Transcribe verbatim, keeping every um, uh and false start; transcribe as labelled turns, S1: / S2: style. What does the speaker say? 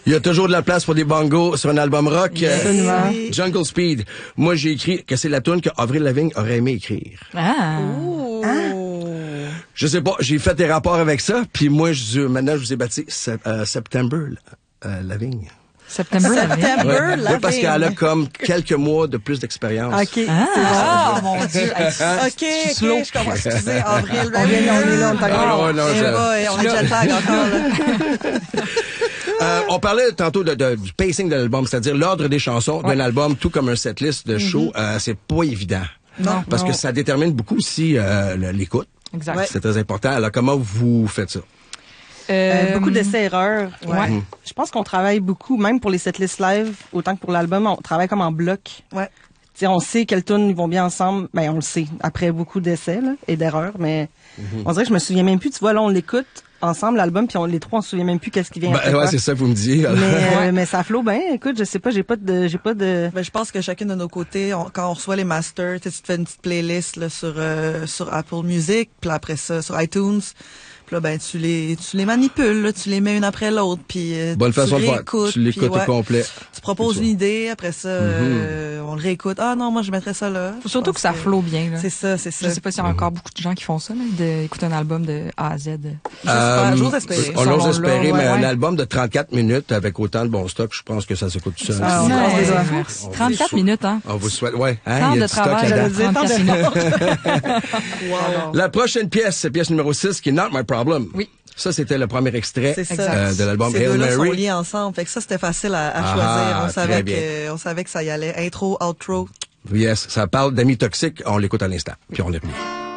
S1: Il y a toujours de la place pour des bongos sur un album rock.
S2: Absolument.
S1: Euh, Jungle Speed. Moi, j'ai écrit que c'est la tune que Avril Lavigne aurait aimé écrire.
S3: Ah.
S2: Ouh.
S1: Je sais pas, j'ai fait des rapports avec ça, puis moi, je, maintenant, je vous ai baptisé Sep- euh, September euh, Lavigne.
S3: September,
S2: September,
S1: Ouais.
S2: Lavigne.
S1: Oui, parce qu'elle a comme quelques mois de plus d'expérience.
S2: OK.
S3: Ah, oh, mon Dieu. Hey,
S2: OK,
S3: je suis
S2: OK,
S3: slow.
S2: je comprends. Excusez, avril.
S3: On vient, on est là, on est
S1: Ah,
S3: encore.
S1: ouais, non,
S2: Eh
S1: je-
S2: boy, on est jet lag encore, là.
S1: Euh, on parlait tantôt de, de- du pacing de l'album, c'est-à-dire l'ordre des chansons d'un album, tout comme un setlist de show, euh, c'est pas évident.
S2: Non.
S1: Parce
S2: Non.
S1: que ça détermine beaucoup aussi euh, le- l'écoute.
S3: Exact.
S2: Ouais.
S1: C'est très important. Alors, comment vous faites ça?
S2: Euh, beaucoup d'essais-erreurs. Ouais.
S3: ouais.
S2: Je pense qu'on travaille beaucoup, même pour les setlists live, autant que pour l'album, on travaille comme en bloc.
S4: Ouais.
S2: Tu sais, on sait quelles tunes ils vont bien ensemble. Ben, on le sait, après beaucoup d'essais là, et d'erreurs, mais on dirait que je me souviens même plus. Tu vois, là, on l'écoute ensemble, l'album, puis on, les trois, on se souvient même plus qu'est-ce qui vient après
S1: Ben, ouais,
S2: quoi.
S1: c'est ça que vous me disiez.
S2: Mais, euh, mais ça flot bien. Écoute, je sais pas, j'ai pas de... J'ai pas de...
S4: Ben, je pense que chacune de nos côtés, on- quand on reçoit les masters, tu sais, tu te fais une petite playlist là, sur euh, sur Apple Music, puis après ça sur iTunes. Puis là, ben tu les tu les manipules, là, tu les mets une après l'autre, puis euh,
S1: Bonne
S4: tu
S1: façon de faire.
S4: réécoutes,
S1: Tu l'écoutes
S4: puis, ouais,
S1: au complet.
S4: Tu proposes
S1: C'est ça.
S4: une idée, après ça, euh, on le réécoute. Ah non, moi je mettrais ça là.
S3: Faut
S4: Je
S3: surtout
S4: pense
S3: que ça flow bien, là.
S4: C'est ça, c'est ça.
S3: Je sais pas s'il y a encore beaucoup de gens qui font ça, là, d'écouter un album de A à Z.
S4: J'espère,
S1: Euh,
S4: j'ose espérer.
S1: On
S3: Selon
S1: ose
S3: là,
S1: espérer,
S3: ouais,
S1: mais un
S3: ouais.
S1: album de trente-quatre minutes avec autant de bon stock, je pense que ça s'écoute tout seul.
S2: Ah,
S3: Ouais,
S2: on croise les doigts.
S3: merci.
S1: On vous
S3: trente-quatre
S1: souhaite-
S3: minutes, hein.
S1: On vous souhaite, ouais. Hein,
S3: Temps
S1: il y a
S3: de
S1: du stock
S3: travail,
S1: là-dedans.
S2: dire, tant
S3: trente-quatre
S2: de-
S3: minutes.
S4: Wow.
S1: La prochaine pièce, c'est pièce numéro six, qui est Not My Problem.
S3: Oui.
S1: Ça, c'était le premier extrait
S4: C'est ça.
S1: euh, de l'album
S4: Ces
S1: Hail
S4: deux-là sont
S1: Mary.
S4: liés ensemble. Fait que ça, c'était facile à, à
S1: Ah,
S4: choisir. On
S1: très
S4: savait
S1: bien.
S4: que, on savait que ça y allait. Intro, outro.
S1: Yes, ça parle d'amis toxiques. On l'écoute à l'instant. Puis on est revenu.